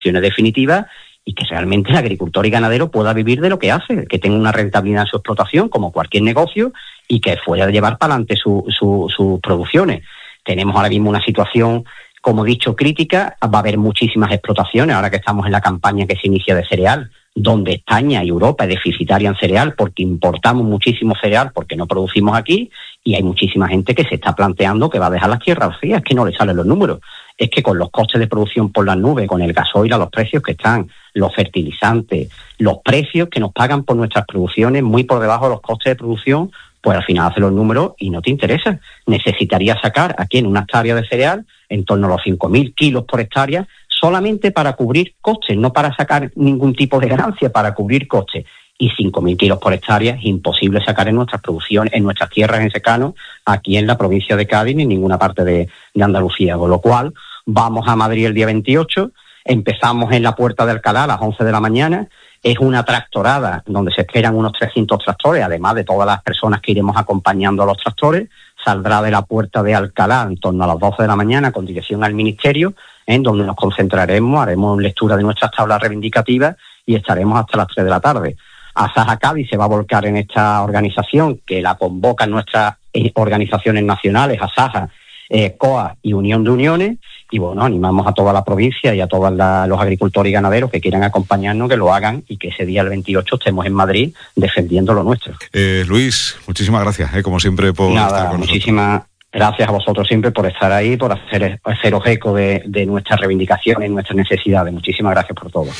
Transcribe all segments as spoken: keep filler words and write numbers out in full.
definitivas y que realmente el agricultor y ganadero pueda vivir de lo que hace, que tenga una rentabilidad en su explotación como cualquier negocio y que pueda llevar para adelante sus su, su producciones. Tenemos ahora mismo una situación, como he dicho, crítica. Va a haber muchísimas explotaciones ahora que estamos en la campaña que se inicia de cereal, donde España y Europa es deficitaria en cereal porque importamos muchísimo cereal porque no producimos aquí, y hay muchísima gente que se está planteando que va a dejar las tierras vacías. Es que no le salen los números. Es que con los costes de producción por las nubes, con el gasoil a los precios que están, los fertilizantes, los precios que nos pagan por nuestras producciones muy por debajo de los costes de producción, pues al final hace los números y no te interesa. Necesitaría sacar aquí en una hectárea de cereal en torno a los cinco mil kilos por hectárea solamente para cubrir costes, no para sacar ningún tipo de ganancia, para cubrir costes. Y cinco mil kilos por hectárea es imposible sacar en nuestras producciones, en nuestras tierras en secano, aquí en la provincia de Cádiz ni en ninguna parte de, de Andalucía. Con lo cual, vamos a Madrid el día veintiocho, empezamos en la Puerta de Alcalá a las once de la mañana, es una tractorada donde se esperan unos trescientos tractores, además de todas las personas que iremos acompañando a los tractores. Saldrá de la Puerta de Alcalá en torno a las doce de la mañana con dirección al Ministerio, en donde nos concentraremos, haremos lectura de nuestras tablas reivindicativas y estaremos hasta las tres de la tarde. Asaja Cádiz se va a volcar en esta organización que la convocan nuestras organizaciones nacionales, Asaja, eh, C O A y Unión de Uniones, y bueno, animamos a toda la provincia y a todos la, los agricultores y ganaderos que quieran acompañarnos, que lo hagan y que ese día, el veintiocho, estemos en Madrid defendiendo lo nuestro. Eh, Luis, muchísimas gracias, eh, como siempre, por Nada, estar con muchísimas nosotros. Gracias a vosotros siempre por estar ahí, por hacer, haceros eco de, de nuestras reivindicaciones, nuestras necesidades. Muchísimas gracias por todo.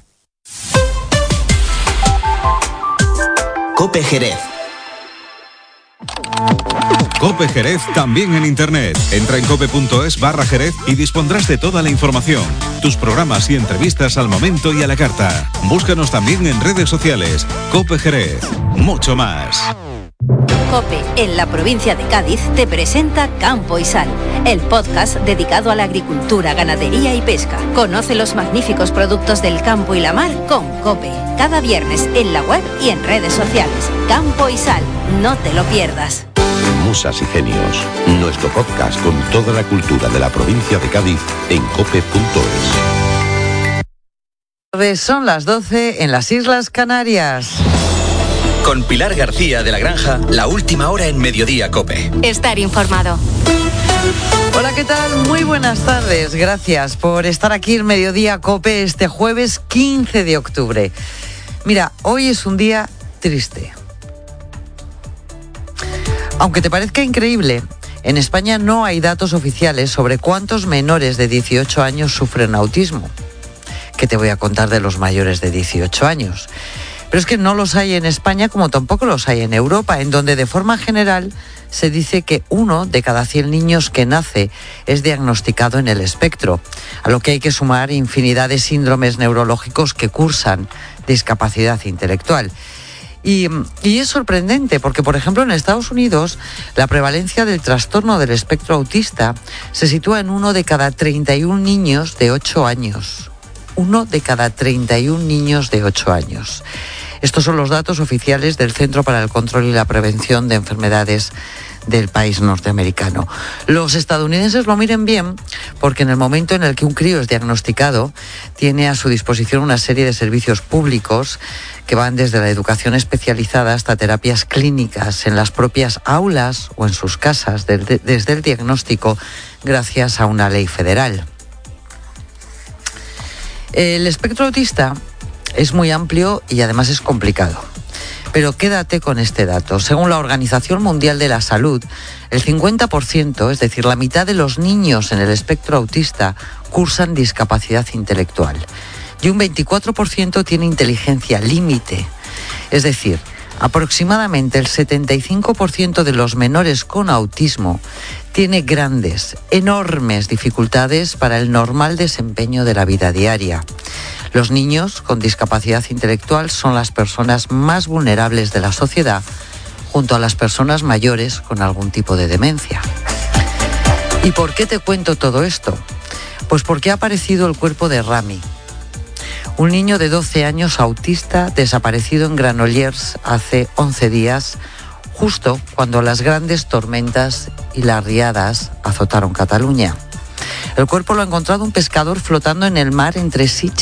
COPE Jerez. COPE Jerez también en internet. Entra en cope.es barra Jerez y dispondrás de toda la información, tus programas y entrevistas al momento y a la carta. Búscanos también en redes sociales. COPE Jerez. Mucho más. COPE, en la provincia de Cádiz, te presenta Campo y Sal, el podcast dedicado a la agricultura, ganadería y pesca. Conoce los magníficos productos del campo y la mar con COPE. Cada viernes en la web y en redes sociales. Campo y Sal, no te lo pierdas. Musas y Genios, nuestro podcast con toda la cultura de la provincia de Cádiz en cope punto es. Son las doce en las Islas Canarias. Con Pilar García de la Granja, la última hora en Mediodía COPE. Estar informado. Hola, ¿qué tal? Muy buenas tardes. Gracias por estar aquí en Mediodía COPE este jueves quince de octubre. Mira, hoy es un día triste. Aunque te parezca increíble, en España no hay datos oficiales sobre cuántos menores de dieciocho años sufren autismo. ¿Qué te voy a contar de los mayores de dieciocho años? Pero es que no los hay en España como tampoco los hay en Europa, en donde de forma general se dice que uno de cada cien niños que nace es diagnosticado en el espectro, a lo que hay que sumar infinidad de síndromes neurológicos que cursan discapacidad intelectual. Y, y es sorprendente porque, por ejemplo, en Estados Unidos la prevalencia del trastorno del espectro autista se sitúa en uno de cada treinta y un niños de ocho años. Uno de cada treinta y un niños de ocho años. Estos son los datos oficiales del Centro para el Control y la Prevención de Enfermedades del país norteamericano. Los estadounidenses lo miren bien porque en el momento en el que un crío es diagnosticado, tiene a su disposición una serie de servicios públicos que van desde la educación especializada hasta terapias clínicas en las propias aulas o en sus casas, desde, desde el diagnóstico, gracias a una ley federal. El espectro autista es muy amplio y además es complicado. Pero quédate con este dato. Según la Organización Mundial de la Salud, el cincuenta por ciento, es decir, la mitad de los niños en el espectro autista, cursan discapacidad intelectual. Y un veinticuatro por ciento tiene inteligencia límite. Es decir, aproximadamente el setenta y cinco por ciento de los menores con autismo tiene grandes, enormes dificultades para el normal desempeño de la vida diaria. Los niños con discapacidad intelectual son las personas más vulnerables de la sociedad, junto a las personas mayores con algún tipo de demencia. ¿Y por qué te cuento todo esto? Pues porque ha aparecido el cuerpo de Rami, un niño de doce años autista desaparecido en Granollers hace once días, justo cuando las grandes tormentas y las riadas azotaron Cataluña. El cuerpo lo ha encontrado un pescador flotando en el mar entre Sitges